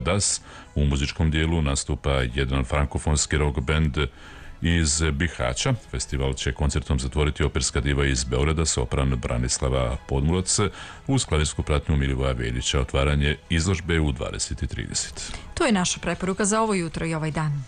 Das. U muzičkom dijelu nastupa jedan frankofonski rock band iz Bihaća. Festival će koncertom zatvoriti operska diva iz Beograda, sopran Branislava Podmurac, uz klavirsku pratnju Milivoja Veljića. Otvaranje izložbe u 20:30. To je naša preporuka za ovo jutro i ovaj dan.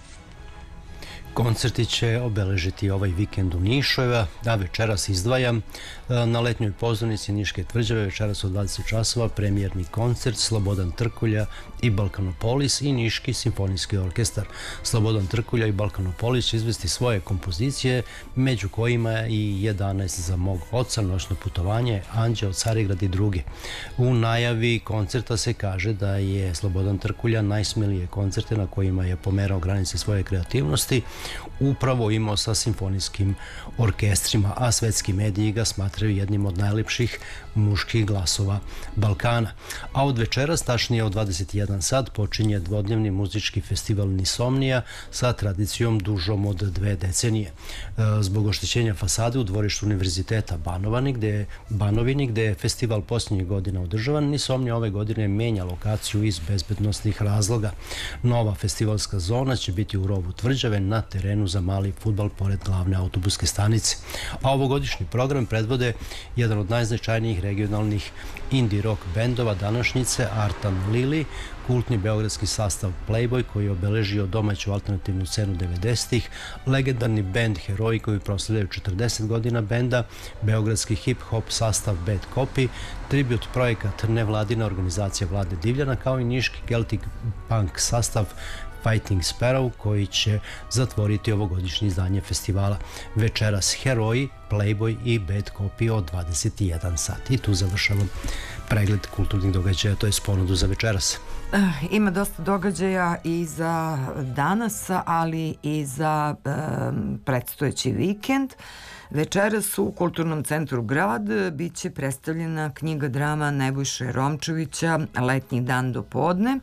Koncerti će obeležiti ovaj vikend u Niševa, a večeras izdvajam na letnjoj pozornici Niške tvrđave, večeras u 20 časova premijerni koncert Slobodan Trkulja i Balkanopolis i Niški simfonijski orkestar. Slobodan Trkulja i Balkanopolis će izvesti svoje kompozicije, među kojima i 11 za mog oca, Noćno putovanje, Anđeo, Carigrad i druge. U najavi koncerta se kaže da je Slobodan Trkulja najsmelije koncerte na kojima je pomerao granice svoje kreativnosti upravo imao sa simfonijskim orkestrima, a svetski mediji ga smatraju jednim od najlepših muških glasova Balkana. A od večeras, tačnije od 21 sat, počinje dvodnevni muzički festival Nisomnija sa tradicijom dužom od 2 decenije. Zbog oštećenja fasade u dvorištu Univerziteta Banovini, gde je festival posljednjih godina održavan, Nisomnija ove godine menja lokaciju iz bezbednostnih razloga. Nova festivalska zona će biti u rovu tvrđave na terenu za mali fudbal pored glavne autobuske stanice. A ovogodišnji program predvode jedan od najznačajnijih regionalnih indie rock bendova današnjice, Artan Lili, kultni beogradski sastav Playboy koji je obeležio domaću alternativnu scenu 90-ih, legendarni bend Heroji koji proslavljaju 40 godina benda, beogradski hip-hop sastav Bad Copy, tribut projekat nevladina organizacija Vlade Divljana, kao i niški Celtic punk sastav Fighting Sparrow koji će zatvoriti ovogodišnje izdanje festivala. Večeras Heroji, Playboy i Bad Copy od 21 sat. I tu završavam pregled kulturnih događaja, to je ponudu za večeras. Ima dosta događaja i za danas, ali i za predstojeći vikend. Večeras u Kulturnom centru Grad bit će predstavljena knjiga drama Nebojše Romčevića Letnji dan do podne,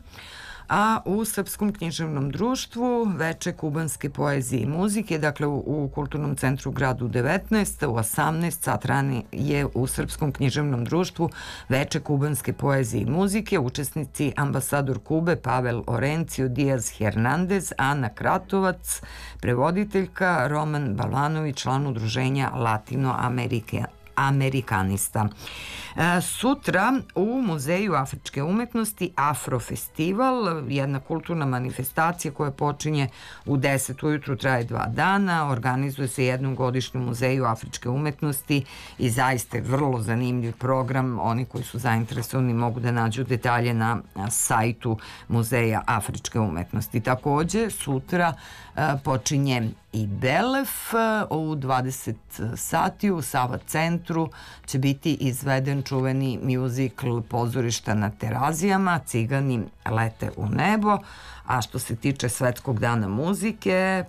a u Srpskom književnom društvu Veče kubanske poezije i muzike, dakle u Kulturnom centru Gradu 19, u 18 sat rani je u Srpskom književnom društvu Veče kubanske poezije i muzike, učesnici ambasador Kube Pavel Orencio Diaz Hernandez, Ana Kratovac, prevoditeljka, Roman Balvanović, član udruženja Latinoamerikanista. Sutra u Muzeju afričke umetnosti Afrofestival, jedna kulturna manifestacija koja počinje u 10 ujutru, traje 2 dana, organizuje se jednom godišnju Muzeju afričke umetnosti i zaista je vrlo zanimljiv program. Oni koji su zainteresovani mogu da nađu detalje na sajtu Muzeja afričke umetnosti. Takođe, sutra počinje i Belef u 20 sati u Sava centru će biti izveden čuveni mjuzikl Pozorišta na Terazijama, Cigani lete u nebo. A što se tiče Svetskog dana muzike,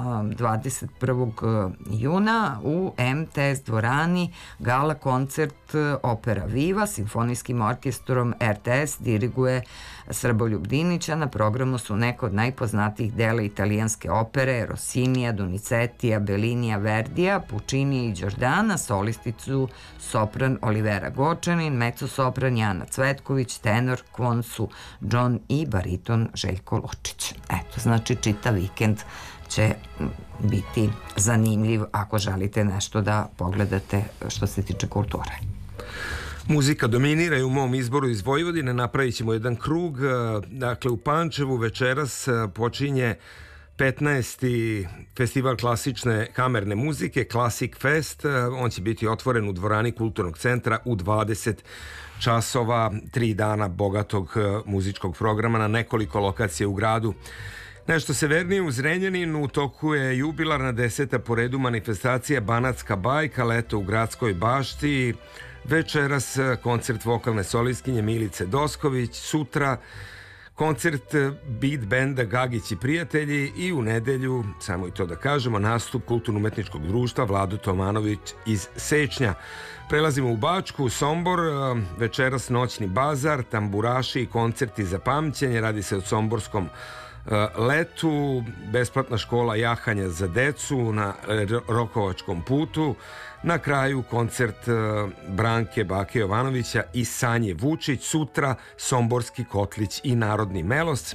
21. juna u MTS dvorani gala koncert Opera Viva simfonijskim orkestrom RTS diriguje Srboljub Dinić, a na programu su neka od najpoznatijih dela italijanske opere Rossinija, Donizetija, Bellinija, Verdija, Puccinija i Đordana, solisticu sopran Olivera Gočanin, mezzosopran Jana Cvetković, tenor Kvonsu John i bariton Željko Lučić. Eto, znači čitav vikend će biti zanimljiv ako želite nešto da pogledate što se tiče kulture. Muzika dominira i u mom izboru iz Vojvodine. Napravit ćemo jedan krug. Dakle, u Pančevu večeras počinje 15. festival klasične kamerne muzike, Classic Fest. On će biti otvoren u dvorani Kulturnog centra u 20 časova, 3 dana bogatog muzičkog programa na nekoliko lokacija u gradu. Nešto severnije u Zrenjaninu u toku je jubilarna 10. po redu manifestacija Banatska bajka, leto u gradskoj bašti. Večeras koncert vokalne solistkinje Milice Dosković, sutra koncert beat benda Gagić i prijatelji i u nedelju, samo i to da kažemo, nastup Kulturno-umetničkog društva Vlado Tomanović iz Sečnja. Prelazimo u Bačku, Sombor, večeras noćni bazar, tamburaši i koncerti za pamćenje, radi se o somborskom letu, besplatna škola jahanja za decu na Rokovačkom putu, na kraju koncert Branke Bake Jovanovića i Sanje Vučić, sutra Somborski Kotlić i Narodni Melos.